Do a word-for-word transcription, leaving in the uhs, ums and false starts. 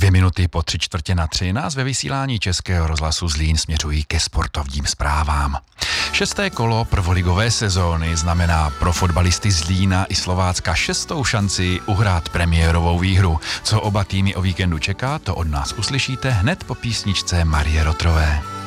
Dvě minuty po tři čtvrtě na tři nás ve vysílání Českého rozhlasu Zlín směřují ke sportovním zprávám. Šesté kolo prvoligové sezóny znamená pro fotbalisty Zlína i Slovácka šestou šanci uhrát premiérovou výhru. Co oba týmy o víkendu čeká, to od nás uslyšíte hned po písničce Marie Rotrové.